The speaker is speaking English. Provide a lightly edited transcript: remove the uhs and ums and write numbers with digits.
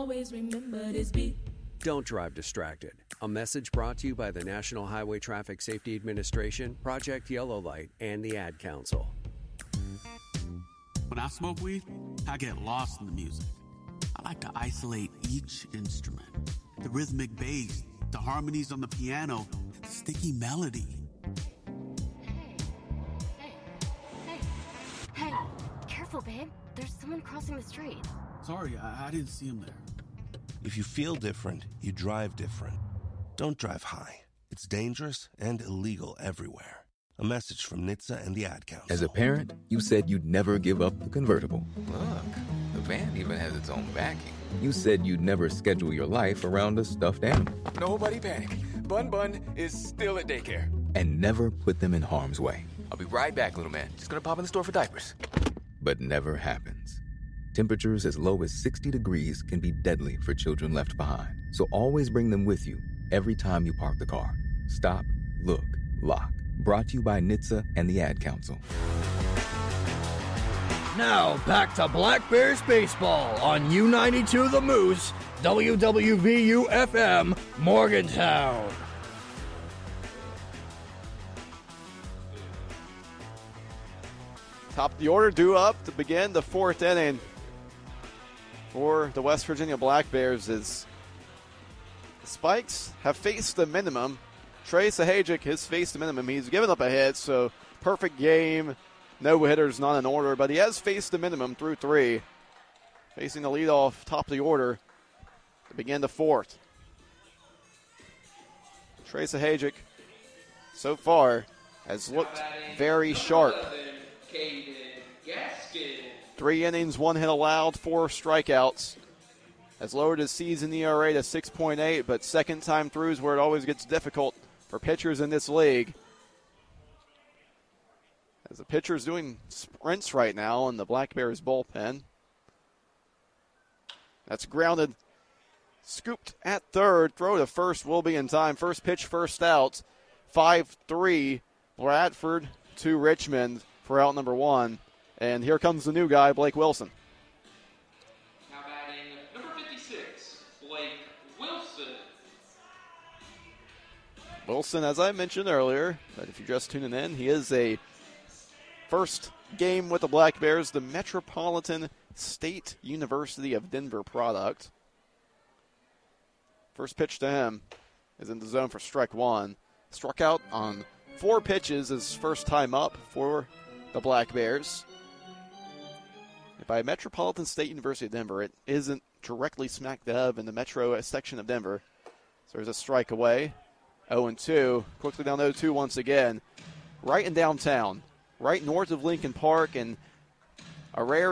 always remember this beat. Don't drive distracted. A message brought to you by the National Highway Traffic Safety Administration, Project Yellow Light, and the Ad Council. When I smoke weed, I get lost in the music. I like to isolate each instrument. The rhythmic bass, the harmonies on the piano, the sticky melody. Hey, careful, babe. There's someone crossing the street. Sorry, I didn't see him there. If you feel different, you drive different. Don't drive high. It's dangerous and illegal everywhere. A message from NHTSA and the Ad Council. As a parent, you said you'd never give up the convertible. Look, the van even has its own backing. You said you'd never schedule your life around a stuffed animal. Nobody panic. Bun Bun is still at daycare. And never put them in harm's way. I'll be right back, little man. Just gonna pop in the store for diapers. But never happens. Temperatures as low as 60 degrees can be deadly for children left behind. So always bring them with you every time you park the car. Stop, look, lock. Brought to you by NHTSA and the Ad Council. Now back to Black Bears baseball on U92 The Moose, WWVU-FM, Morgantown. Top of the order due up to begin the fourth inning for the West Virginia Black Bears as the Spikes have faced the minimum. Trey Sahajic has faced the minimum. He's given up a hit, so perfect game. No hitters, not in order, but he has faced the minimum through three. Facing the leadoff top of the order to begin the fourth. Trey Sahajic so far has looked very sharp. 3 innings, 1 hit allowed, 4 strikeouts. Has lowered his season ERA to 6.8, but second time through is where it always gets difficult for pitchers in this league. As the pitcher's doing sprints right now in the Black Bears bullpen. That's grounded. Scooped at third. Throw to first will be in time. First pitch, first out. 5-3. Bradford to Richmond for out number 1. And here comes the new guy, Blake Wilson. Now batting number 56, Blake Wilson. Wilson, as I mentioned earlier, but if you're just tuning in, he is a first game with the Black Bears, the Metropolitan State University of Denver product. First pitch to him is in the zone for strike 1. Struck out on 4 pitches his first time up for the Black Bears. By Metropolitan State University of Denver, it isn't directly smack dab in the metro section of Denver. So there's a strike away. 0-2. Quickly down 0-2 once again. Right in downtown. Right north of Lincoln Park, and a rare